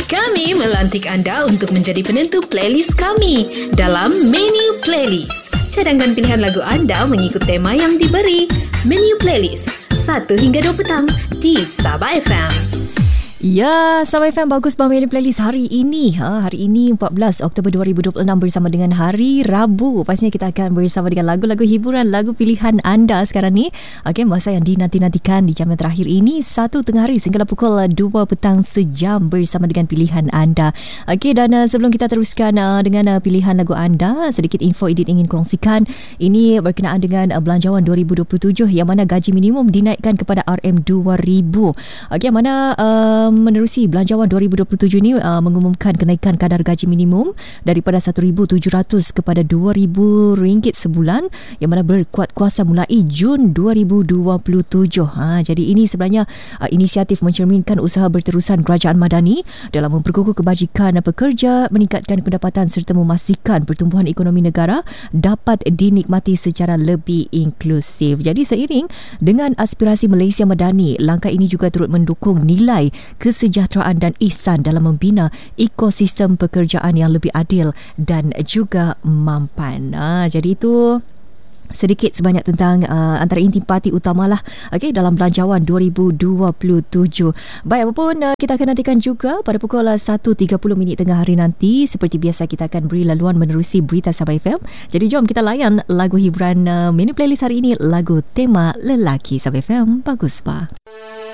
Kami melantik anda untuk menjadi penentu playlist kami dalam Menu Playlist. Cadangkan pilihan lagu anda mengikut tema yang diberi. Menu Playlist 1 hingga 2 petang di Sabah FM. Ya, Sabah FM bagus Menu Playlist hari ini. Hari ini 14 Oktober 2026 bersama dengan hari Rabu. Pastinya kita akan bersama dengan lagu-lagu hiburan, lagu pilihan anda sekarang ni. Okey, masa yang dinanti-nantikan di jam yang terakhir ini 1 tengah hari sehingga pukul 2 petang sejam bersama dengan pilihan anda. Okey, dan sebelum kita teruskan dengan pilihan lagu anda, sedikit info Edit ingin kongsikan. Ini berkenaan dengan Belanjawan 2027 yang mana gaji minimum dinaikkan kepada RM2,000. Okey, yang mana menerusi Belanjawan 2027 ini mengumumkan kenaikan kadar gaji minimum daripada RM1,700 kepada RM2,000 sebulan yang mana berkuat kuasa mulai Jun 2027. Jadi ini sebenarnya inisiatif mencerminkan usaha berterusan Kerajaan Madani dalam memperkukuh kebajikan pekerja, meningkatkan pendapatan serta memastikan pertumbuhan ekonomi negara dapat dinikmati secara lebih inklusif. Jadi seiring dengan aspirasi Malaysia Madani, langkah ini juga turut mendukung nilai kesejahteraan dan ihsan dalam membina ekosistem pekerjaan yang lebih adil dan juga mampan. Jadi itu sedikit sebanyak tentang antara intisari utamalah dalam Belanjawan 2027. Baik, apapun kita akan nantikan juga pada pukul 1.30 tengah hari nanti. Seperti biasa kita akan beri laluan menerusi berita Sabah FM. Jadi jom kita layan lagu hiburan Menu Playlist hari ini, lagu tema lelaki Sabah FM. Bagus, Pak.